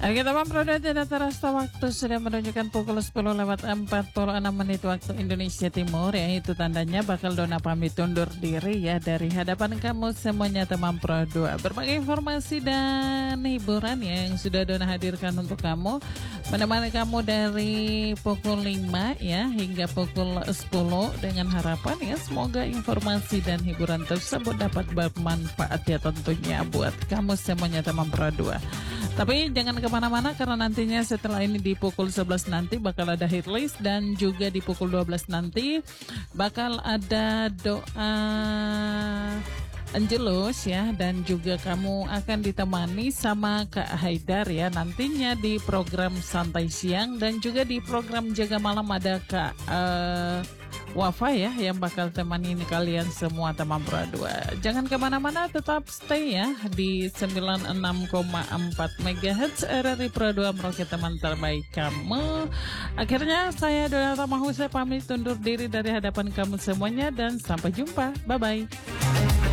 Kita memperoleh data rasta waktu sudah menunjukkan pukul 10:46 waktu Indonesia Timur, yaitu tandanya bakal Dona pamit undur diri ya dari hadapan kamu semuanya teman Pro 2. Berbagai informasi dan hiburan yang sudah Dona hadirkan untuk kamu, menemani kamu dari pukul 5 ya hingga pukul 10 dengan harapan ya semoga informasi dan hiburan tersebut dapat bermanfaat ya tentunya buat kamu semuanya teman Pro 2. Tapi jangan kemana-mana karena nantinya setelah ini di pukul 11 nanti bakal ada hit list dan juga di pukul 12 nanti bakal ada doa Angelus ya, dan juga kamu akan ditemani sama Kak Haidar ya nantinya di program Santai Siang, dan juga di program Jaga Malam ada Kak Wafa ya yang bakal temani kalian semua teman Pro 2. Jangan kemana-mana, tetap stay ya di 96,4 MHz RRI Pro 2 meroket teman terbaik kamu. Akhirnya saya Dona Tamahusa pamit undur diri dari hadapan kamu semuanya dan sampai jumpa. Bye-bye.